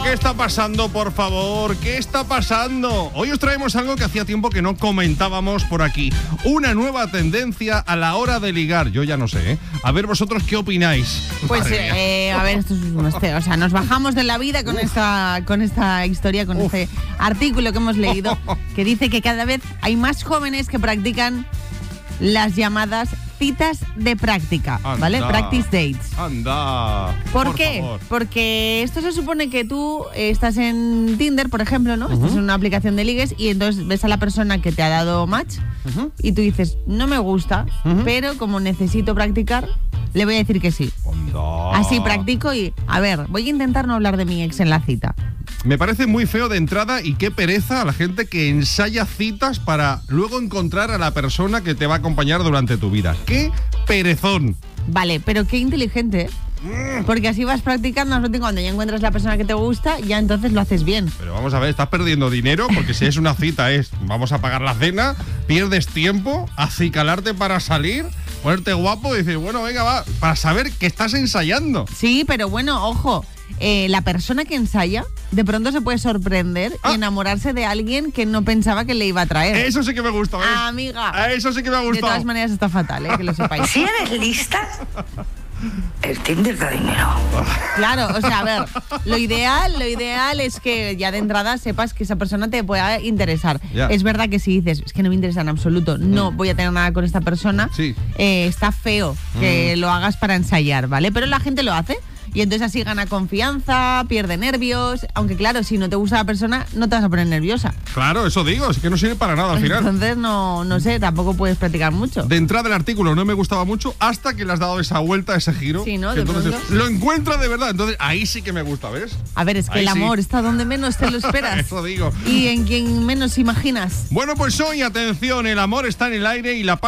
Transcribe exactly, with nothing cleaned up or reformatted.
¿qué está pasando, por favor? ¿Qué está pasando? Hoy os traemos algo que hacía tiempo que no comentábamos por aquí. Una nueva tendencia a la hora de ligar. Yo ya no sé, ¿eh? A ver vosotros qué opináis. Pues, eh, a ver, esto es un este, o sea, nos bajamos de la vida con esta, con esta historia, con Uf. este artículo que hemos leído, que dice que cada vez hay más jóvenes que practican las llamadas citas de práctica, Anda. ¿vale? Practice dates. Anda. ¿Por, por qué? favor. Porque esto se supone que tú eh, estás en Tinder, por ejemplo, ¿no? Uh-huh. Estás en una aplicación de ligues y entonces ves a la persona que te ha dado match uh-huh. y tú dices, no me gusta, uh-huh. pero como necesito practicar, le voy a decir que sí. Anda. Así practico y, a ver, voy a intentar no hablar de mi ex en la cita. Me parece muy feo de entrada y qué pereza a la gente que ensaya citas para luego encontrar a la persona que te va a acompañar durante tu vida. ¡Qué perezón! Vale, pero qué inteligente, ¿eh? Porque así vas practicando, cuando ya encuentras la persona que te gusta, ya entonces lo haces bien. Pero vamos a ver, estás perdiendo dinero porque si es una cita es vamos a pagar la cena, pierdes tiempo, acicalarte para salir, ponerte guapo y decir, bueno, venga, va, para saber que estás ensayando. Sí, pero bueno, ojo, eh, la persona que ensaya de pronto se puede sorprender ah. y enamorarse de alguien que no pensaba que le iba a traer. Eso sí que me gusta, ¿ves? Ah, amiga. A eso sí que me ha gustado. De todas maneras está fatal, ¿eh? Que lo sepáis. Si eres lista, el Tinder da dinero. Claro, o sea, a ver, lo ideal, lo ideal es que ya de entrada sepas que esa persona te pueda interesar. Yeah. Es verdad que si dices, es que no me interesa en absoluto, no mm. voy a tener nada con esta persona, sí. eh, está feo que mm. lo hagas para ensayar, ¿vale? Pero la gente lo hace. Y entonces así gana confianza, pierde nervios. Aunque claro, si no te gusta la persona, no te vas a poner nerviosa. Claro, eso digo, es que no sirve para nada al final. Entonces no, no sé, tampoco puedes practicar mucho. De entrada el artículo no me gustaba mucho hasta que le has dado esa vuelta, ese giro. Sí, ¿no? De entonces pronto. Lo encuentra de verdad. Entonces ahí sí que me gusta, ¿ves? A ver, es que ahí el amor sí. está donde menos te lo esperas. Eso digo. Y en quien menos imaginas. Bueno, pues hoy, atención, el amor está en el aire y la